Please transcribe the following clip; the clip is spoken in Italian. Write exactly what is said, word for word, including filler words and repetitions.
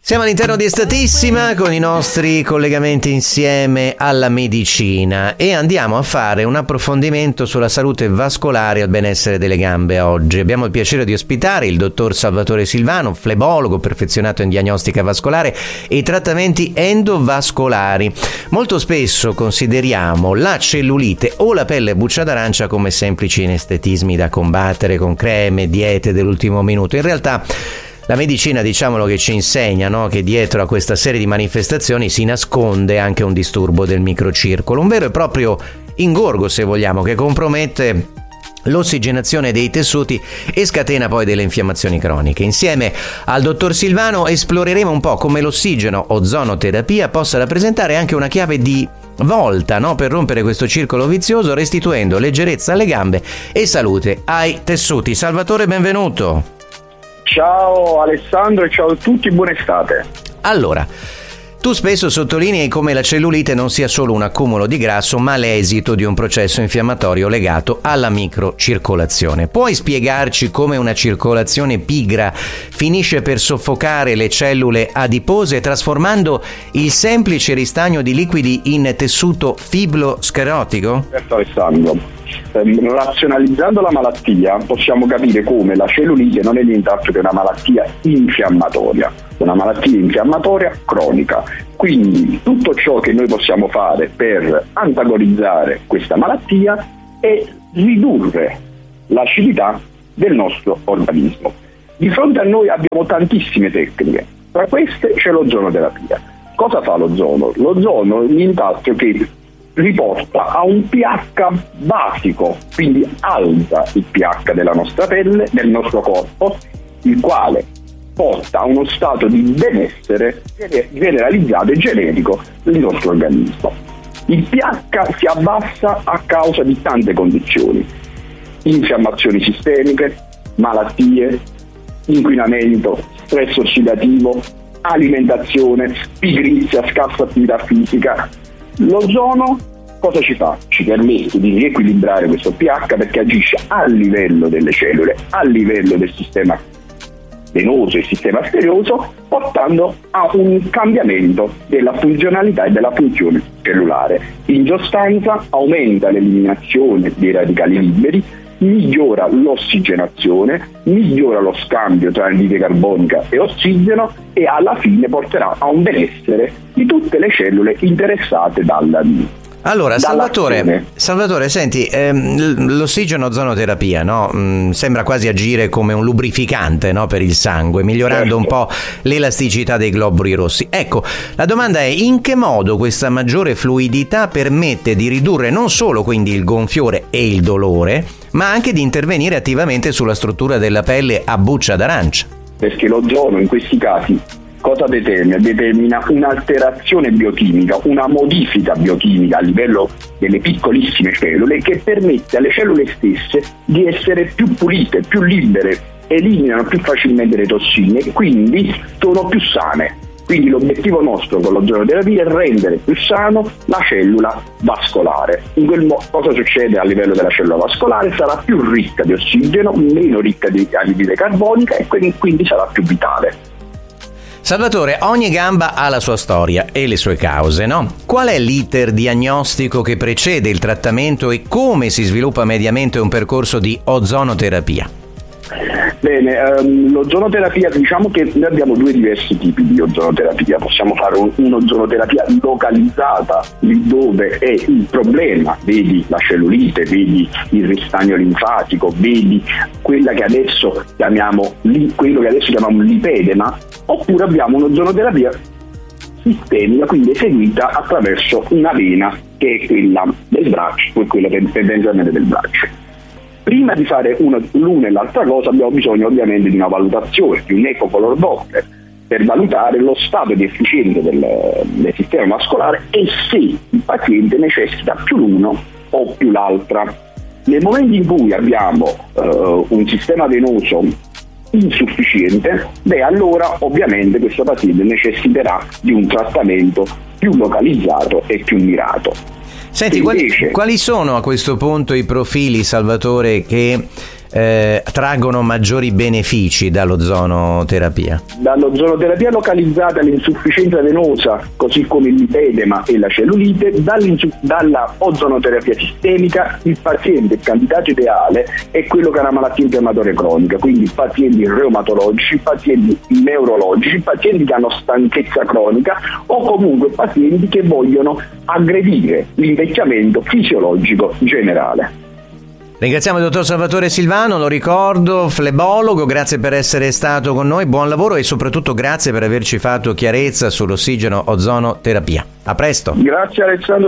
Siamo all'interno di Estatissima con i nostri collegamenti insieme alla medicina e andiamo a fare un approfondimento sulla salute vascolare e il benessere delle gambe oggi. Abbiamo il piacere di ospitare il dottor Salvatore Silvano, flebologo perfezionato in diagnostica vascolare e trattamenti endovascolari. Molto spesso consideriamo la cellulite o la pelle a buccia d'arancia come semplici inestetismi da combattere con creme, diete dell'ultimo minuto. In realtà la medicina, diciamolo, che ci insegna, no? Che dietro a questa serie di manifestazioni si nasconde anche un disturbo del microcircolo, un vero e proprio ingorgo, se vogliamo, che compromette l'ossigenazione dei tessuti e scatena poi delle infiammazioni croniche. Insieme al dottor Silvano esploreremo un po' come l'ossigeno ozonoterapia possa rappresentare anche una chiave di volta, no? Per rompere questo circolo vizioso, restituendo leggerezza alle gambe e salute ai tessuti. Salvatore, benvenuto. Ciao Alessandro e ciao a tutti, buona estate. Allora, tu spesso sottolinei come la cellulite non sia solo un accumulo di grasso, ma l'esito di un processo infiammatorio legato alla microcircolazione. Puoi spiegarci come una circolazione pigra finisce per soffocare le cellule adipose, trasformando il semplice ristagno di liquidi in tessuto fibrosclerotico? Certo Alessandro. Razionalizzando la malattia possiamo capire come la cellulite non è nient'altro che una malattia infiammatoria, una malattia infiammatoria cronica. Quindi tutto ciò che noi possiamo fare per antagonizzare questa malattia è ridurre l'acidità del nostro organismo. Di fronte a noi abbiamo tantissime tecniche, tra queste c'è l'ozonoterapia. Cosa fa l'ozono? L'ozono è nient'altro che riporta a un pH basico, quindi alza il pH della nostra pelle, del nostro corpo, il quale porta a uno stato di benessere generalizzato e generico del nostro organismo. Il pH si abbassa a causa di tante condizioni: infiammazioni sistemiche, malattie, inquinamento, stress ossidativo, alimentazione, pigrizia, scarsa attività fisica. L'ozono cosa ci fa? Ci permette di riequilibrare questo pH perché agisce a livello delle cellule, a livello del sistema venoso e sistema arterioso, portando a un cambiamento della funzionalità e della funzione cellulare. In sostanza aumenta l'eliminazione dei radicali liberi, migliora l'ossigenazione, migliora lo scambio tra anidride carbonica e ossigeno e alla fine porterà a un benessere di tutte le cellule interessate dalla Allora, Salvatore, Salvatore, senti, ehm, l'ossigeno ozonoterapia, no? Mm, sembra quasi agire come un lubrificante, no? Per il sangue, migliorando certo. un po' l'elasticità dei globuli rossi. Ecco, la domanda è: in che modo questa maggiore fluidità permette di ridurre non solo quindi il gonfiore e il dolore, ma anche di intervenire attivamente sulla struttura della pelle a buccia d'arancia? Perché l'ozono in questi casi cosa determina? Determina un'alterazione biochimica, una modifica biochimica a livello delle piccolissime cellule che permette alle cellule stesse di essere più pulite, più libere, eliminano più facilmente le tossine e quindi sono più sane. Quindi l'obiettivo nostro con l'ozonoterapia è rendere più sano la cellula vascolare. In quel modo cosa succede a livello della cellula vascolare? Sarà più ricca di ossigeno, meno ricca di anidride carbonica e quindi sarà più vitale. Salvatore, ogni gamba ha la sua storia e le sue cause, no? Qual è l'iter diagnostico che precede il trattamento e come si sviluppa mediamente un percorso di ozonoterapia? Bene, um, l'ozonoterapia, diciamo che noi abbiamo due diversi tipi di ozonoterapia. Possiamo fare un, un'ozonoterapia localizzata, lì dove è il problema, vedi la cellulite, vedi il ristagno linfatico, vedi quella che adesso chiamiamo quello che adesso chiamiamo lipedema, oppure abbiamo un'ozonoterapia sistemica, quindi eseguita attraverso una vena che è quella del braccio e quella tendenzialmente del braccio. Prima di fare una, l'una e l'altra cosa abbiamo bisogno ovviamente di una valutazione, di un ecocolor Doppler, per valutare lo stato di efficienza del, del sistema vascolare e se il paziente necessita più l'uno o più l'altra. Nel momento in cui abbiamo uh, un sistema venoso insufficiente, beh allora ovviamente questo paziente necessiterà di un trattamento più localizzato e più mirato. Senti, quali, quali sono a questo punto i profili, Salvatore, che eh, traggono maggiori benefici dall'ozonoterapia? Dall'ozonoterapia localizzata all'insufficienza venosa, così come il lipedema e la cellulite, dalla ozonoterapia sistemica il paziente, il candidato ideale è quello che ha una malattia infiammatoria cronica, quindi pazienti reumatologici, pazienti neurologici, pazienti che hanno stanchezza cronica o comunque pazienti che vogliono aggredire l'invecchiamento fisiologico generale. Ringraziamo il dottor Salvatore Silvano, lo ricordo, flebologo, grazie per essere stato con noi, buon lavoro e soprattutto grazie per averci fatto chiarezza sull'ossigeno ozonoterapia. A presto. Grazie Alessandro.